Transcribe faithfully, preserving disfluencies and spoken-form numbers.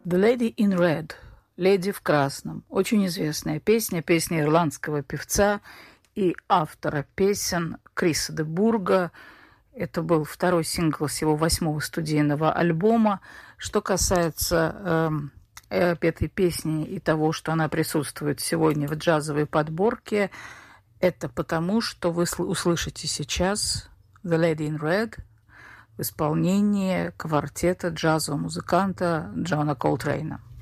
The Lady in Red, «Леди в красном», очень известная песня, песня ирландского певца и автора песен Криса де Бурга. Это был второй сингл с его восьмого студийного альбома. Что касается э, этой песни и того, что она присутствует сегодня в джазовой подборке, это потому, что вы услышите сейчас «The Lady in Red» в исполнении квартета джазового музыканта Джона Колтрейна.